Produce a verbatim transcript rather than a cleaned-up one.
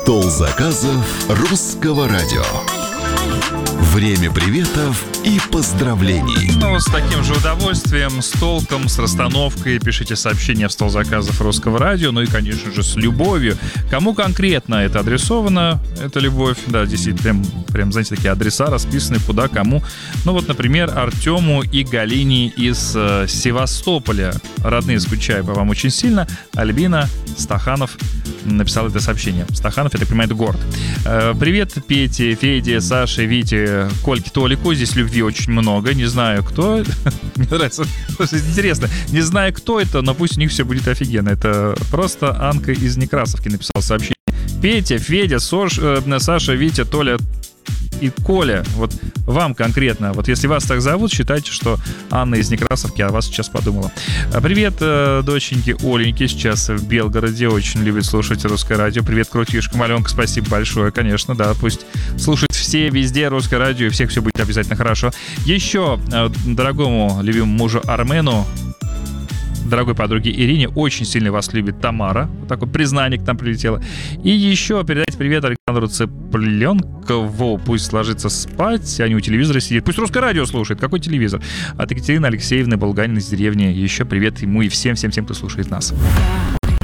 Стол заказов русского радио. Время приветов и поздравлений. Ну, с таким же удовольствием, с толком, с расстановкой пишите сообщения в стол заказов русского радио. Ну и, конечно же, с любовью. Кому конкретно это адресовано, эта любовь? Да, действительно, прям, прям, знаете, такие адреса расписаны, куда, кому. Ну вот, например, Артему и Галине из э, Севастополя. Родные, скучаю по вам очень сильно. Альбина Стаханов написал это сообщение. Стаханов, я так понимаю, это город. Э, привет, Пете, Феде, Саше, Вите, Кольке, Толику. Здесь любви очень много. Не знаю, кто. Мне нравится. Интересно. Не знаю, кто это, но пусть у них все будет офигенно. Это просто Анка из Некрасовки написала сообщение. Петя, Федя, Сош, э, Саша, Витя, Толя и Коля, вот вам конкретно, вот если вас так зовут, считайте, что Анна из Некрасовки о вас сейчас подумала. Привет, доченьки Оленьки, сейчас в Белгороде, очень любит слушать русское радио. Привет, крутишка, маленка, спасибо большое, конечно, да, пусть слушают все, везде русское радио, и всех все будет обязательно хорошо. Еще дорогому любимому мужу Армену, дорогой подруге Ирине, очень сильно вас любит Тамара. Вот такое признание к нам прилетело. И еще передайте привет Александру Цыпленкову. Пусть ложится спать, а не у телевизора сидит. Пусть русское радио слушает. Какой телевизор? От Екатерины Алексеевны Болганин из деревни. Еще привет ему и всем-всем-всем, кто слушает нас.